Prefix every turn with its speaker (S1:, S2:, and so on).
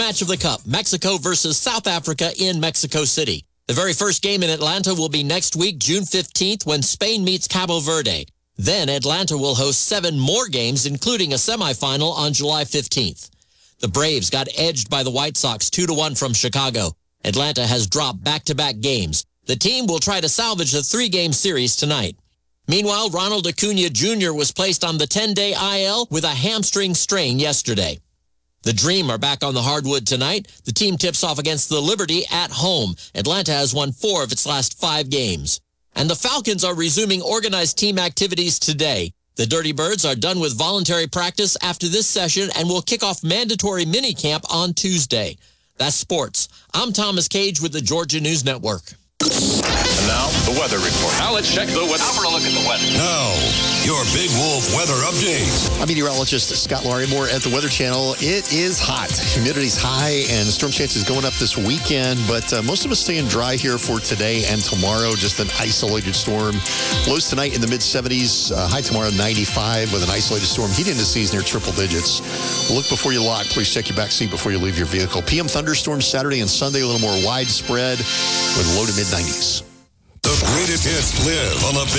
S1: Match of the Cup, Mexico versus South Africa in Mexico City. The very first game in Atlanta will be next week, June 15th, when Spain meets Cabo Verde. Then Atlanta will host 7 more games, including a semifinal on July 15th. The Braves got edged by the White Sox 2-1 from Chicago. Atlanta has dropped back-to-back games. The team will try to salvage the 3-game series tonight. Meanwhile, Ronald Acuna Jr. was placed on the 10-day IL with a hamstring strain yesterday. The Dream are back on the hardwood tonight. The team tips off against the Liberty at home. Atlanta has won 4 of its last 5 games. And the Falcons are resuming organized team activities today. The Dirty Birds are done with voluntary practice after this session and will kick off mandatory minicamp on Tuesday. That's sports. I'm Thomas Cage with the Georgia News Network.
S2: And now, the weather report. Now let's check the weather. Now for a look at the weather.
S3: Now, your Big Wolf weather update.
S4: I'm meteorologist Scott Larrymore at the Weather Channel. It is hot. Humidity's high and storm chances going up this weekend, but most of us staying dry here for today and tomorrow. Just an isolated storm. Lows tonight in the mid-70s. High tomorrow 95 with an isolated storm. Heat indices near triple digits. Look before you lock. Please check your back seat before you leave your vehicle. PM thunderstorms Saturday and Sunday, a little more widespread with low to mid-90s.
S3: The greatest hits live on the Big